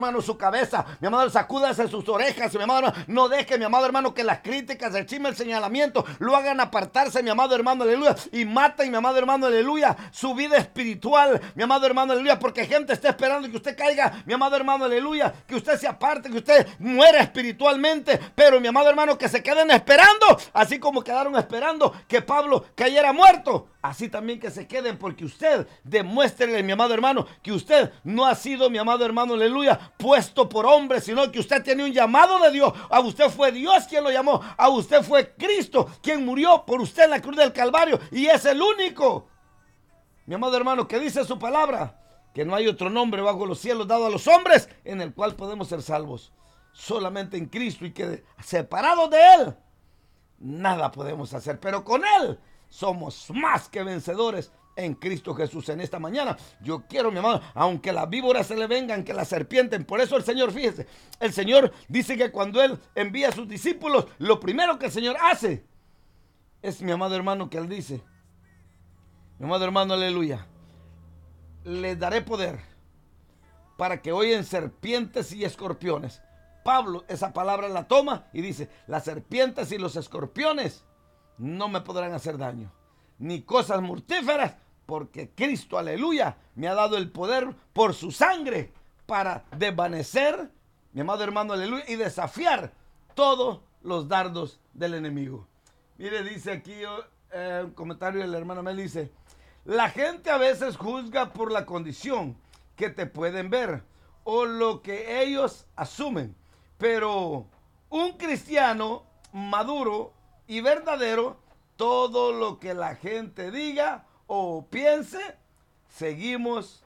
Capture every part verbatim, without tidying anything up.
hermano, su cabeza, mi amado, sacúdase sus orejas, mi amado hermano, no deje, mi amado hermano, que las críticas, el chisme, el señalamiento lo hagan apartarse, mi amado hermano, aleluya, y maten, mi amado hermano, aleluya, su vida espiritual, mi amado hermano, aleluya, porque gente está esperando que usted caiga, mi amado hermano, aleluya, que usted se aparte, que usted muera espiritualmente, pero mi amado hermano, que se queden esperando, así como quedaron esperando que Pablo cayera muerto, así también que se queden, porque usted demuéstrele, mi amado hermano, que usted no ha sido, mi amado hermano, aleluya, puesto por hombres, sino que usted tiene un llamado de Dios. A usted fue Dios quien lo llamó, a usted fue Cristo quien murió por usted en la cruz del Calvario, y es el único, mi amado hermano, que dice su palabra, que no hay otro nombre bajo los cielos dado a los hombres en el cual podemos ser salvos, solamente en Cristo, y que separados de Él nada podemos hacer, pero con Él somos más que vencedores en Cristo Jesús. En esta mañana yo quiero, mi amado, aunque las víboras se le vengan, que las serpientes, por eso el Señor, fíjese, el Señor dice que cuando Él envía a sus discípulos, lo primero que el Señor hace es, mi amado hermano, que Él dice, mi amado hermano, aleluya, les daré poder para que oyen serpientes y escorpiones. Pablo esa palabra la toma y dice, las serpientes y los escorpiones no me podrán hacer daño, ni cosas mortíferas, porque Cristo, aleluya, me ha dado el poder por su sangre para desvanecer, mi amado hermano, aleluya, y desafiar todos los dardos del enemigo. Mire, dice aquí eh, un comentario del hermano Mel, dice, la gente a veces juzga por la condición que te pueden ver o lo que ellos asumen, pero un cristiano maduro y verdadero, todo lo que la gente diga o piense, seguimos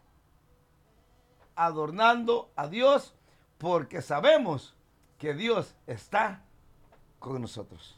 adornando a Dios porque sabemos que Dios está con nosotros.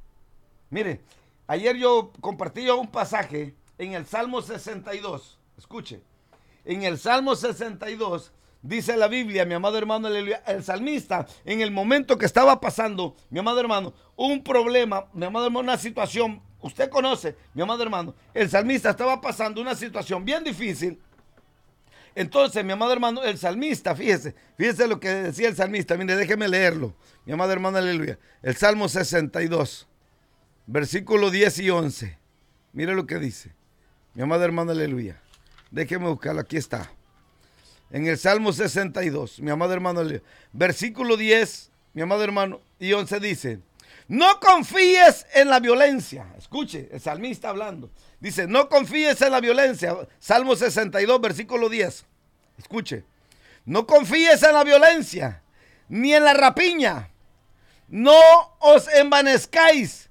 Mire, ayer yo compartí un pasaje en el Salmo sesenta y dos. Escuche, en el Salmo sesenta y dos dice la Biblia, mi amado hermano, el salmista, en el momento que estaba pasando, mi amado hermano, un problema, mi amado hermano, una situación, usted conoce, mi amado hermano, el salmista estaba pasando una situación bien difícil. Entonces, mi amado hermano, el salmista, fíjese, fíjese lo que decía el salmista, mire, déjeme leerlo, mi amado hermano, aleluya, el Salmo sesenta y dos, versículo diez y once, mire lo que dice, mi amado hermano, aleluya, déjeme buscarlo, aquí está. En el Salmo sesenta y dos, mi amado hermano, versículo diez, mi amado hermano, y once dice, no confíes en la violencia. Escuche, el salmista hablando. Dice, no confíes en la violencia. Salmo sesenta y dos, versículo diez. Escuche, no confíes en la violencia, ni en la rapiña. No os envanezcáis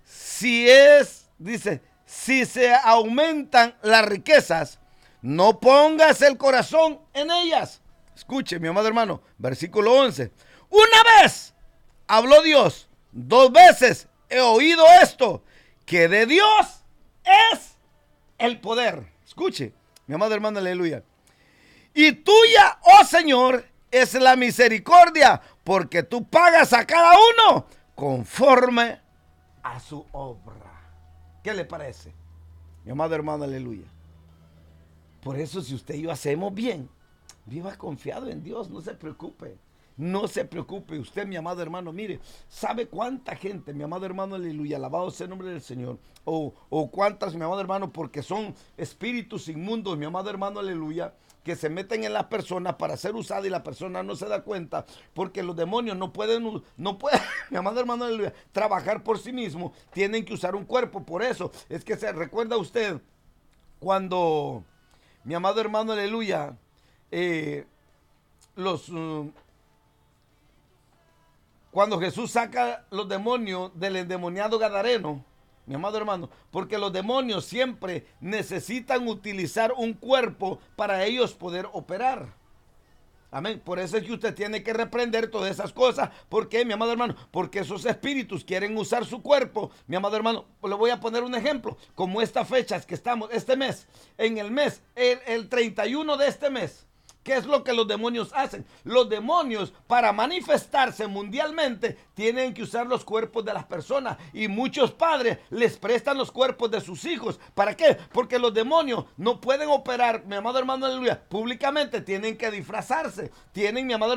si es, dice, si se aumentan las riquezas. No pongas el corazón en ellas. Escuche, mi amado hermano, versículo once. Una vez habló Dios, dos veces he oído esto, que de Dios es el poder. Escuche, mi amado hermano, aleluya. Y tuya, oh Señor, es la misericordia, porque tú pagas a cada uno conforme a su obra. ¿Qué le parece? Mi amado hermano, aleluya. Por eso, si usted y yo hacemos bien, viva confiado en Dios, no se preocupe. No se preocupe, usted, mi amado hermano, mire, ¿sabe cuánta gente, mi amado hermano, aleluya, alabado sea el nombre del Señor? O, o cuántas, mi amado hermano, porque son espíritus inmundos, mi amado hermano, aleluya, que se meten en la persona para ser usada y la persona no se da cuenta, porque los demonios no pueden, no pueden, mi amado hermano, aleluya, trabajar por sí mismos, tienen que usar un cuerpo. Por eso es que se recuerda usted cuando, mi amado hermano, aleluya, eh, los... Uh, Cuando Jesús saca los demonios del endemoniado gadareno, mi amado hermano, porque los demonios siempre necesitan utilizar un cuerpo para ellos poder operar. Amén. Por eso es que usted tiene que reprender todas esas cosas. ¿Por qué, mi amado hermano? Porque esos espíritus quieren usar su cuerpo. Mi amado hermano, le voy a poner un ejemplo. Como estas fechas que estamos, este mes, en el mes, el, el treinta y uno de este mes, ¿qué es lo que los demonios hacen? Los demonios, para manifestarse mundialmente, tienen que usar los cuerpos de las personas. Y muchos padres les prestan los cuerpos de sus hijos. ¿Para qué? Porque los demonios no pueden operar, mi amado hermano, aleluya, públicamente. Tienen que disfrazarse. Tienen, mi amado